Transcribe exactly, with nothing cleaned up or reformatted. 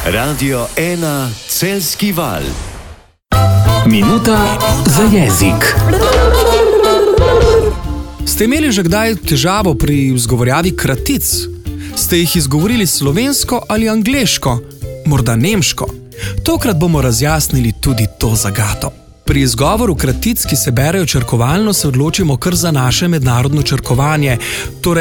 Radio ena Celjski val. Minuta za jezik. Ste imeli že kdaj težavo pri izgovorjavi kratic? Ste jih izgovorili slovensko ali angleško? Morda nemško? Tokrat bomo razjasnili tudi to zagato. Pri izgovoru kratic, ki se berejo črkovalno, se odločimo kar za naše mednarodno črkovanje, torej